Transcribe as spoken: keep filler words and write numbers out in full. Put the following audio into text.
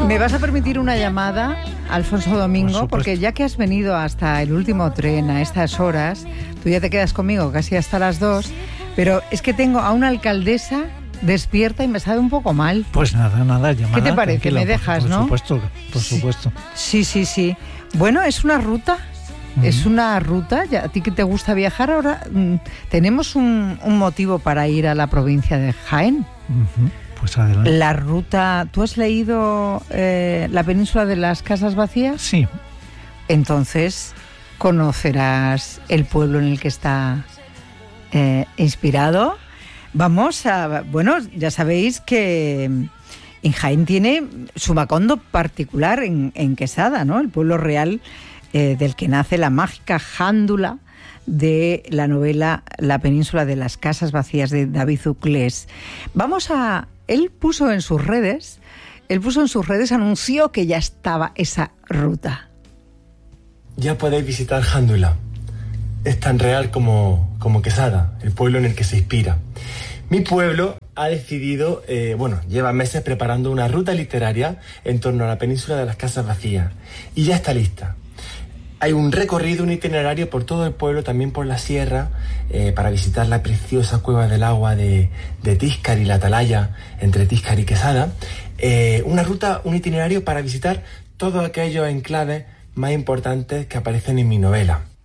¿Me vas a permitir una llamada, Alfonso Domingo? Porque ya que has venido hasta el último tren a estas horas, tú ya te quedas conmigo casi hasta las dos, pero es que tengo a una alcaldesa despierta y me sabe un poco mal. Pues nada, nada, llamada. ¿Qué te parece? Tranquila, Me dejas, por, por ¿no? Supuesto, por sí. supuesto. Sí, sí, sí. Bueno, es una ruta. Uh-huh. Es una ruta. Ya, a ti que te gusta viajar, ahora mmm, tenemos un, un motivo para ir a la provincia de Jaén. Uh-huh. Pues adelante. La ruta... ¿Tú has leído eh, La península de las casas vacías? Sí. Entonces conocerás el pueblo en el que está eh, inspirado. Vamos a... Bueno, ya sabéis que en Jaén tiene su macondo particular en, en Quesada, ¿no? El pueblo real eh, del que nace la mágica jándula de la novela La península de las casas vacías de David Uclés. Vamos a... Él puso en sus redes, él puso en sus redes, anunció que ya estaba esa ruta. Ya podéis visitar Jándula. Es tan real como, como Quesada, el pueblo en el que se inspira. Mi pueblo ha decidido, eh, bueno, lleva meses preparando una ruta literaria en torno a la península de las casas vacías. Y ya está lista. Hay un recorrido, un itinerario por todo el pueblo, también por la sierra, eh, para visitar la preciosa cueva del agua de, de Tíscar y la Atalaya, entre Tíscar y Quesada. Eh, una ruta, un itinerario para visitar todos aquellos enclaves más importantes que aparecen en mi novela.